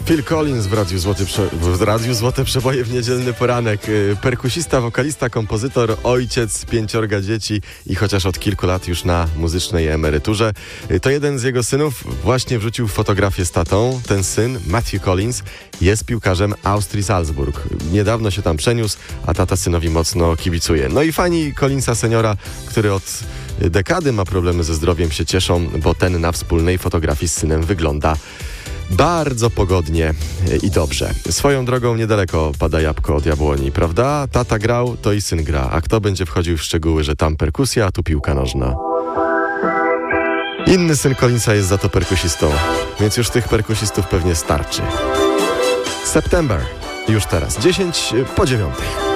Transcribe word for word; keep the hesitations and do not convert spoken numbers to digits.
Phil Collins w Radiu Złoty Prze- w Radiu Złote Przeboje w niedzielny poranek. Perkusista, wokalista, kompozytor, ojciec pięciorga dzieci i chociaż od kilku lat już na muzycznej emeryturze. To jeden z jego synów właśnie wrzucił fotografię z tatą. Ten syn, Matthew Collins, jest piłkarzem Austrii Salzburg. Niedawno się tam przeniósł, a tata synowi mocno kibicuje. No i fani Collinsa seniora, który od dekady ma problemy ze zdrowiem, się cieszą, bo ten na wspólnej fotografii z synem wygląda bardzo pogodnie i dobrze. Swoją drogą niedaleko pada jabłko od jabłoni, prawda? Tata grał, to i syn gra. A kto będzie wchodził w szczegóły, że tam perkusja, a tu piłka nożna? Inny syn Collinsa jest za to perkusistą, więc już tych perkusistów pewnie starczy. September. Już teraz. dziesięć po dziewiątej.